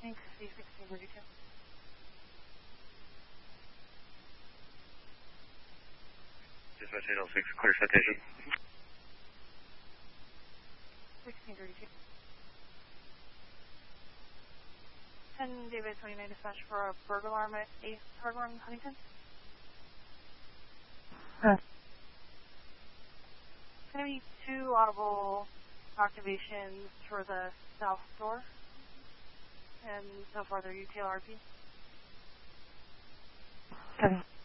Inc. C1632. Dispatch 806, clear citation. 1632. 10 David 29 dispatch for a burglar alarm at 8th Hardware in Huntington. Going to be 2 audible activations for the south door, and so far they're UTLRP. Okay.